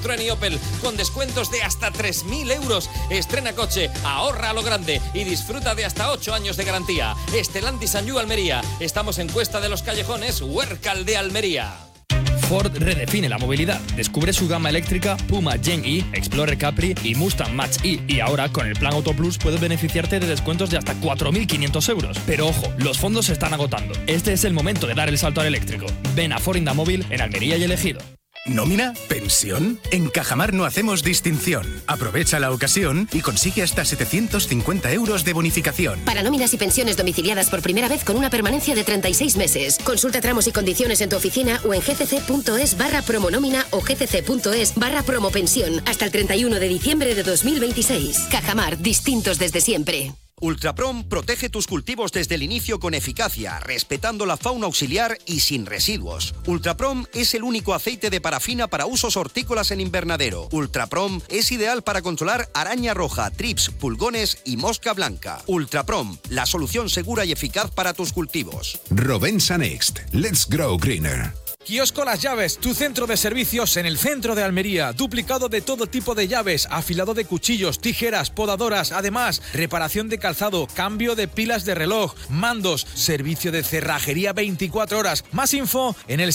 Citroën y Opel con descuentos de hasta 3.000 euros. Estrena coche, ahorra a lo grande y disfruta de hasta 8 años de garantía. Stellantis Sanyu Almería. Estamos en Cuesta de los Callejones, Huércal de Almería. Ford redefine la movilidad. Descubre su gama eléctrica Puma Gen-E, Explorer Capri y Mustang Mach-E. Y ahora, con el Plan Auto Plus, puedes beneficiarte de descuentos de hasta 4.500 euros. Pero ojo, los fondos se están agotando. Este es el momento de dar el salto al eléctrico. Ven a Ford Indamóvil en Almería y El Ejido. ¿Nómina? ¿Pensión? En Cajamar no hacemos distinción. Aprovecha la ocasión y consigue hasta 750 euros de bonificación. Para nóminas y pensiones domiciliadas por primera vez con una permanencia de 36 meses. Consulta tramos y condiciones en tu oficina o en gcc.es/promonómina o gcc.es/promopensión hasta el 31 de diciembre de 2026. Cajamar, distintos desde siempre. Ultraprom protege tus cultivos desde el inicio con eficacia, respetando la fauna auxiliar y sin residuos. Ultraprom es el único aceite de parafina para usos hortícolas en invernadero. Ultraprom es ideal para controlar araña roja, trips, pulgones y mosca blanca. Ultraprom, la solución segura y eficaz para tus cultivos. Rovensa Next. Let's grow greener. Kiosco Las Llaves, tu centro de servicios en el centro de Almería. Duplicado de todo tipo de llaves, afilado de cuchillos, tijeras, podadoras, además, reparación de calzado, cambio de pilas de reloj, mandos, servicio de cerrajería 24 horas. Más info en el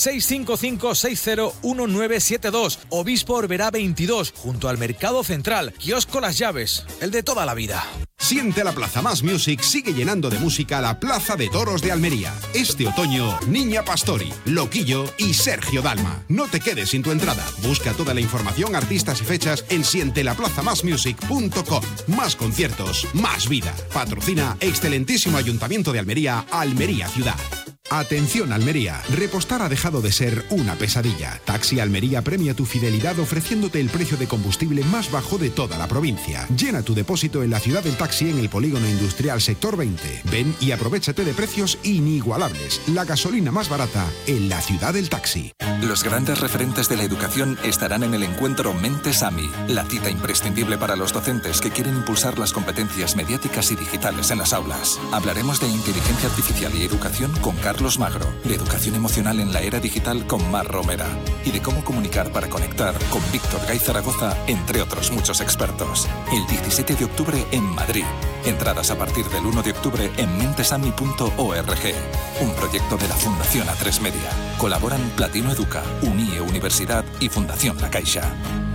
655-601972, Obispo Orberá 22, junto al Mercado Central. Kiosco Las Llaves, el de toda la vida. Siente la Plaza Más Music sigue llenando de música la Plaza de Toros de Almería. Este otoño, Niña Pastori, Loquillo y Sergio Dalma. No te quedes sin tu entrada. Busca toda la información, artistas y fechas en sientelaplazamasmusic.com. Más conciertos, más vida. Patrocina Excelentísimo Ayuntamiento de Almería, Almería Ciudad. Atención Almería, repostar ha dejado de ser una pesadilla. Taxi Almería premia tu fidelidad ofreciéndote el precio de combustible más bajo de toda la provincia. Llena tu depósito en la ciudad del taxi en el Polígono Industrial Sector 20. Ven y aprovéchate de precios inigualables. La gasolina más barata en la ciudad del taxi. Los grandes referentes de la educación estarán en el encuentro Mentes AMI, la cita imprescindible para los docentes que quieren impulsar las competencias mediáticas y digitales en las aulas. Hablaremos de inteligencia artificial y educación con Carlos Magro, de educación emocional en la era digital con Mar Romera y de cómo comunicar para conectar con Víctor Gay Zaragoza, entre otros muchos expertos. El 17 de octubre en Madrid. Entradas a partir del 1 de octubre en mentesami.org. Un proyecto de la Fundación A3 Media. Colaboran Platino Educa, UNIE Universidad y Fundación La Caixa.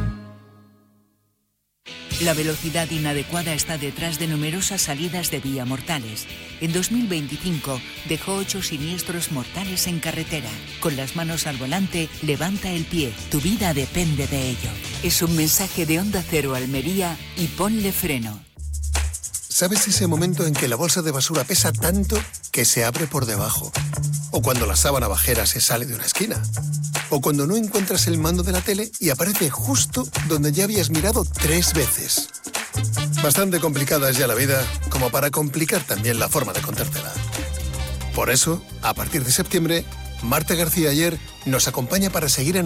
La velocidad inadecuada está detrás de numerosas salidas de vía mortales. En 2025 dejó 8 siniestros mortales en carretera. Con las manos al volante, levanta el pie. Tu vida depende de ello. Es un mensaje de Onda Cero Almería y ponle freno. ¿Sabes ese momento en que la bolsa de basura pesa tanto que se abre por debajo? O cuando la sábana bajera se sale de una esquina. O cuando no encuentras el mando de la tele y aparece justo donde ya habías mirado 3 veces. Bastante complicada es ya la vida como para complicar también la forma de contártela. Por eso, a partir de septiembre, Marta García Ayer nos acompaña para seguir